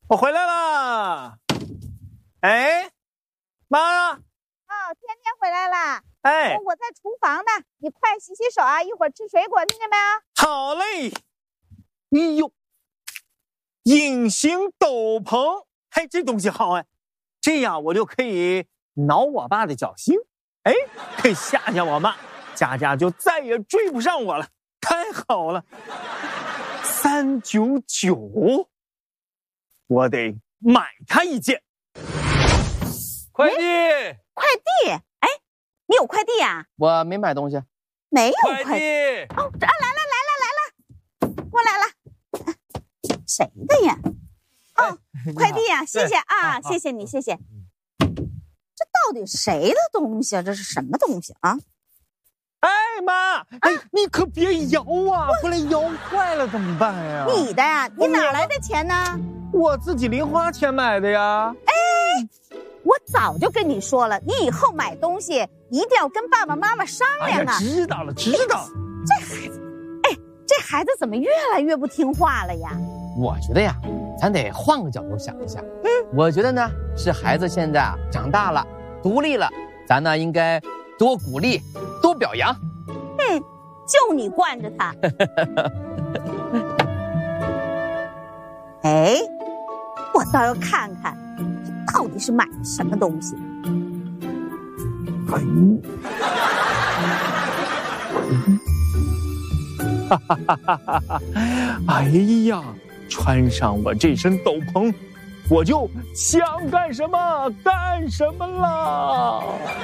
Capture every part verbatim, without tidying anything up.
我回来啦！哎，妈！ 哦，天天回来啦！ 哎， 我在厨房呢，你快洗洗手啊！一会儿吃水果，听见没有？ 好嘞！哎呦，隐形斗篷，嘿，这东西好哎！这样我就可以挠我爸的脚心，哎，可以吓吓我妈，佳佳就再也追不上我了，太好了！三九九，我得买它一件。 快递， 快递！哎，你有快递啊？ 我没买东西。 没有快快递。 递哦，这啊，来了来了来了，过来了。谁的呀？哦，快递呀、啊，谢谢啊，谢谢你，谢谢。这到底谁的东西啊？这是什么东西啊？ 哎妈，哎，你可别摇啊，回来摇坏了怎么办呀？ 你的呀？你哪来的钱呢？ 我自己零花钱买的呀。 哎，我早就跟你说了，你以后买东西一定要跟爸爸妈妈商量啊。 哎呀，知道了，知道了。 这孩子，哎，这孩子怎么越来越不听话了呀？ 我觉得呀，咱得换个角度想一下。嗯，我觉得呢，是孩子现在啊长大了，独立了，咱呢应该多鼓励，多表扬。 嗯，就你惯着他。哎，我倒要看看，他到底是买了什么东西。 哎，哈哈哈哈哈哈！哎呀，穿上我这身斗篷，我就想干什么干什么了。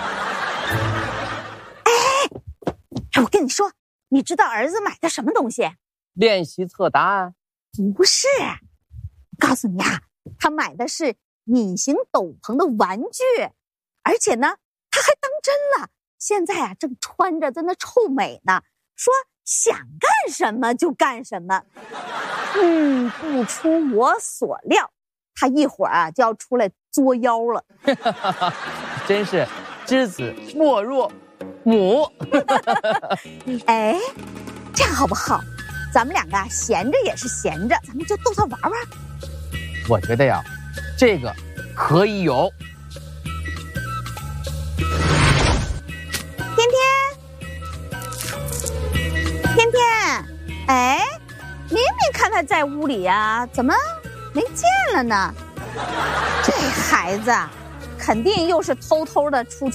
哎，我跟你说，你知道儿子买的什么东西？ 练习册答案？ 不是，告诉你啊，他买的是隐形斗篷的玩具，而且呢，他还当真了。现在啊，正穿着在那臭美呢，说想干什么就干什么。嗯，不出我所料，他一会儿啊就要出来作妖了。 真是知子莫若母。 哎，这样好不好？咱们两个啊，闲着也是闲着，咱们就逗他玩玩。 我觉得呀，这个可以有。 天天，天天，哎，明明看他在屋里呀、啊，怎么没见了呢？这孩子肯定又是偷偷的出去。